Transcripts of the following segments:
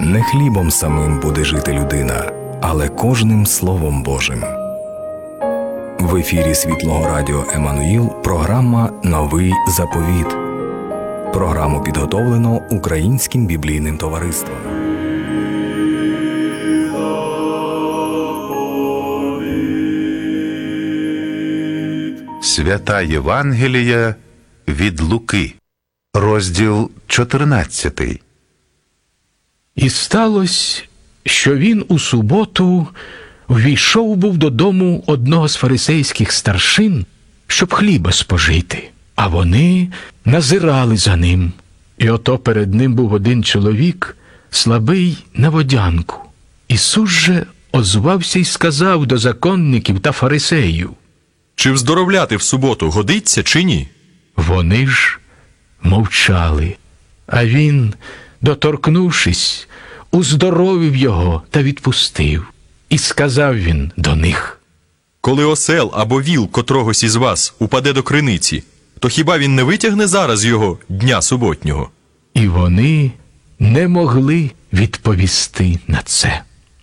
Не хлібом самим буде жити людина, але кожним Словом Божим. В ефірі Світлого Радіо Еммануїл програма «Новий заповіт». Програму підготовлено Українським біблійним товариством. Свята Євангелія від Луки, розділ 14. І сталося, що він у суботу ввійшов був додому одного з фарисейських старшин, щоб хліба спожити, а вони назирали за ним. І ото перед ним був один чоловік, слабий на водянку. Ісус же озвався й сказав до законників та фарисеїв: «Чи вздоровляти в суботу годиться, чи ні?» Вони ж мовчали. А він, доторкнувшись, уздоровив його та відпустив. І сказав він до них: «Коли осел або віл котрогось із вас упаде до криниці, то хіба він не витягне зараз його дня суботнього?» І вони не могли відповісти на це.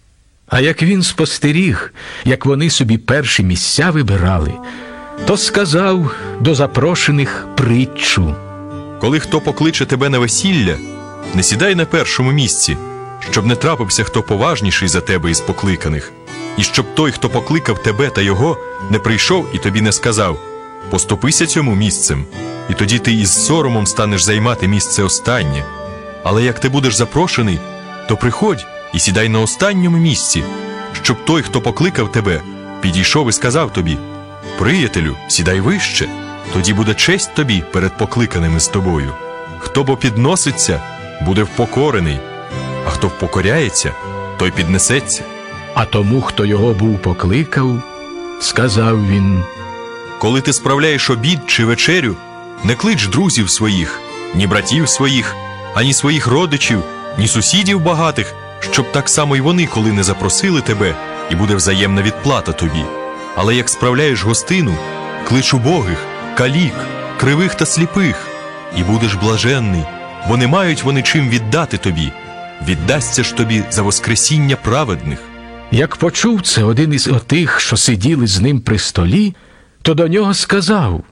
А як він спостеріг, як вони собі перші місця вибирали, то сказав до запрошених притчу: «Коли хто покличе тебе на весілля, не сідай на першому місці, щоб не трапився хто поважніший за тебе із покликаних, і щоб той, хто покликав тебе та його, не прийшов і тобі не сказав: поступися цьому місцем, і тоді ти із соромом станеш займати місце останнє. Але як ти будеш запрошений, то приходь і сідай на останньому місці, щоб той, хто покликав тебе, підійшов і сказав тобі: приятелю, сідай вище, тоді буде честь тобі перед покликаними з тобою. Хто бо підноситься, буде впокорений, а хто впокоряється, той піднесеться». А тому, хто його був покликав, сказав він: «Коли ти справляєш обід чи вечерю, не клич друзів своїх, ні братів своїх, ані своїх родичів, ні сусідів багатих, щоб так само й вони, коли не запросили тебе, і буде взаємна відплата тобі. Але як справляєш гостину, клич убогих, калік, кривих та сліпих, і будеш блаженний, бо не мають вони чим віддати тобі. Віддасться ж тобі за воскресіння праведних». Як почув це один із отих, що сиділи з ним при столі, то до нього сказав: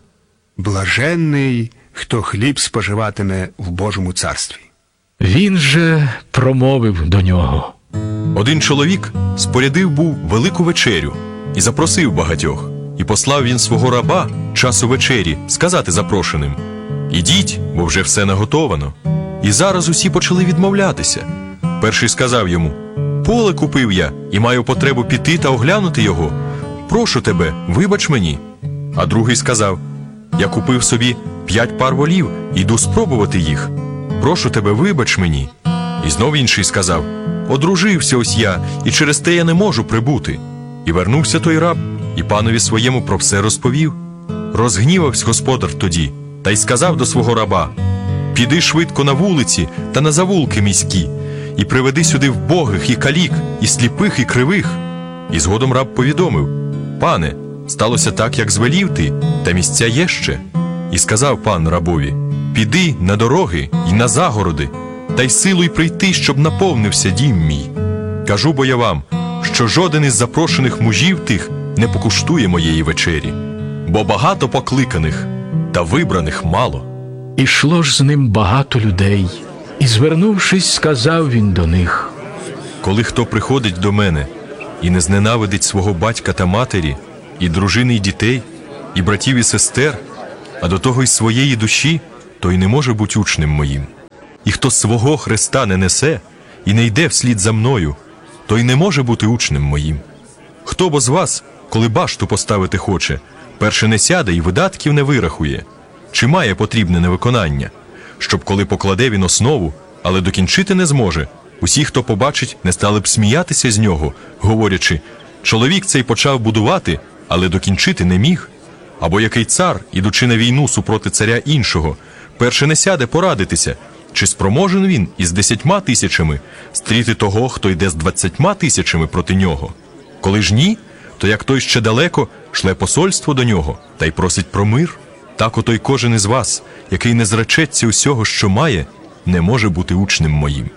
«Блаженний, хто хліб споживатиме в Божому царстві». Він же промовив до нього: Один чоловік спорядив був велику вечерю і запросив багатьох. І послав він свого раба часу вечері сказати запрошеним: «Ідіть, бо вже все наготовано». І зараз усі почали відмовлятися. Перший сказав йому: «Поле купив я і маю потребу піти та оглянути його. Прошу тебе, вибач мені». А другий сказав: «Я купив собі 5 пар волів і йду спробувати їх. Прошу тебе, вибач мені». І знов інший сказав: «Одружився ось я, і через те я не можу прибути». І вернувся той раб, і панові своєму про все розповів. Розгнівався господар тоді, та й сказав до свого раба: «Піди швидко на вулиці та на завулки міські, і приведи сюди вбогих, і калік, і сліпих, і кривих». І згодом раб повідомив: «Пане, сталося так, як звелів ти, та місця є ще». І сказав пан рабові: «Піди на дороги й на загороди, та й силуй прийти, щоб наповнився дім мій. Кажу бо я вам, що жоден із запрошених мужів тих не покуштує моєї вечері. Бо багато покликаних, та вибраних мало». Ішло ж з ним багато людей, і, звернувшись, сказав він до них: «Коли хто приходить до мене і не зненавидить свого батька та матері, і дружини, і дітей, і братів, і сестер, а до того й своєї душі, той не може бути учнем моїм. І хто свого Христа не несе і не йде вслід за мною, той не може бути учнем моїм. Хто бо з вас, коли башту поставити хоче, перше не сяде і видатків не вирахує, чи має потрібне на виконання, щоб коли покладе він основу, але докінчити не зможе, усі, хто побачить, не стали б сміятися з нього, говорячи: чоловік цей почав будувати, але докінчити не міг. Або який цар, ідучи на війну супроти царя іншого, перше не сяде порадитися, чи спроможен він із 10 000 стріти того, хто йде з 20 000 проти нього. Коли ж ні, то як той ще далеко, шле посольство до нього та й просить про мир. Так ото й кожен із вас, який не зречеться усього, що має, не може бути учнем моїм.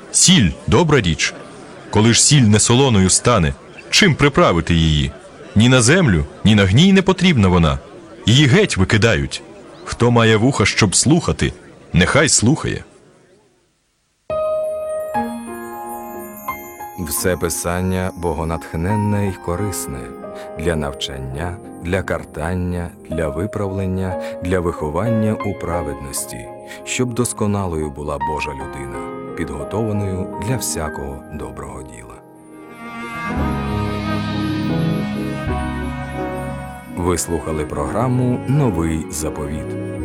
Сіль добра річ. Коли ж сіль не солоною стане, чим приправити її? Ні на землю, ні на гній не потрібна вона. Її геть викидають. Хто має вуха, щоб слухати, нехай слухає. Все писання богонатхненне й корисне для навчання, для картання, для виправлення, для виховання у праведності, щоб досконалою була Божа людина, підготованою для всякого доброго діла. Ви слухали програму «Новий заповіт».